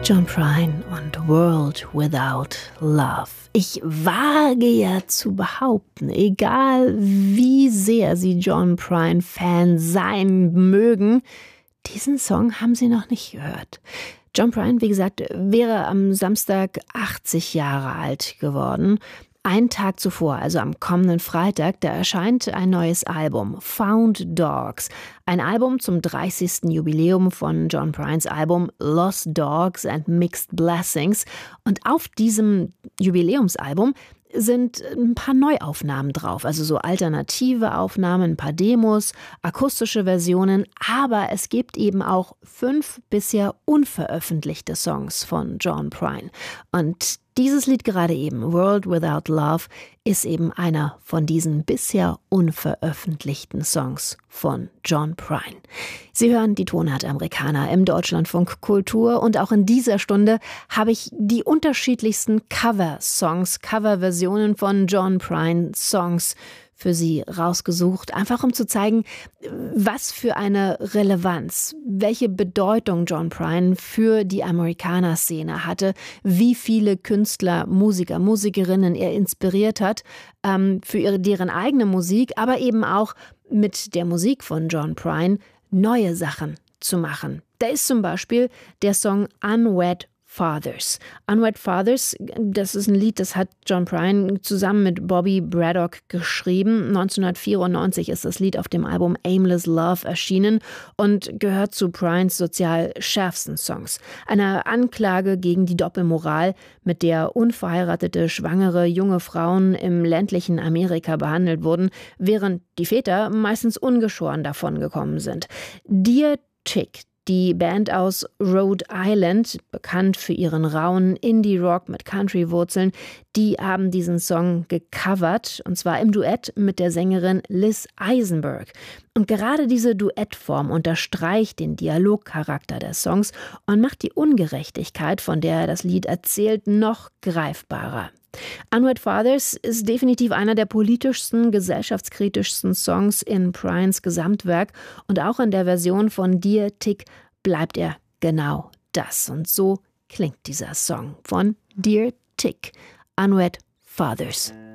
John Prine und World Without Love. Ich wage ja zu behaupten, egal wie sehr Sie John Prine-Fan sein mögen, diesen Song haben Sie noch nicht gehört. John Prine, wie gesagt, wäre am Samstag 80 Jahre alt geworden. Einen Tag zuvor, also am kommenden Freitag, da erscheint ein neues Album, Found Dogs. Ein Album zum 30. Jubiläum von John Prines Album Lost Dogs and Mixed Blessings. Und auf diesem Jubiläumsalbum sind ein paar Neuaufnahmen drauf, also so alternative Aufnahmen, ein paar Demos, akustische Versionen, aber es gibt eben auch 5 bisher unveröffentlichte Songs von John Prine. Und dieses Lied gerade eben, World Without Love, ist eben einer von diesen bisher unveröffentlichten Songs von John Prine. Sie hören die Tonart Amerikaner im Deutschlandfunk Kultur und auch in dieser Stunde habe ich die unterschiedlichsten Cover-Songs, Coverversionen von John Prine Songs für Sie rausgesucht, einfach um zu zeigen, was für eine Relevanz, welche Bedeutung John Prine für die Amerikaner-Szene hatte, wie viele Künstler, Musiker, Musikerinnen er inspiriert hat für deren eigene Musik, aber eben auch mit der Musik von John Prine neue Sachen zu machen. Da ist zum Beispiel der Song Unwed Fathers. Unwed Fathers, das ist ein Lied, das hat John Prine zusammen mit Bobby Braddock geschrieben. 1994 ist das Lied auf dem Album Aimless Love erschienen und gehört zu Prines sozial schärfsten Songs. Eine Anklage gegen die Doppelmoral, mit der unverheiratete, schwangere, junge Frauen im ländlichen Amerika behandelt wurden, während die Väter meistens ungeschoren davongekommen sind. Dear Tick, die Band aus Rhode Island, bekannt für ihren rauen Indie-Rock mit Country-Wurzeln, die haben diesen Song gecovert, und zwar im Duett mit der Sängerin Liz Eisenberg. Und gerade diese Duettform unterstreicht den Dialogcharakter der Songs und macht die Ungerechtigkeit, von der das Lied erzählt, noch greifbarer. Unwed Fathers ist definitiv einer der politischsten, gesellschaftskritischsten Songs in Prines Gesamtwerk und auch in der Version von Dear Tick bleibt er genau das. Und so klingt dieser Song von Dear Tick, Unwed Fathers.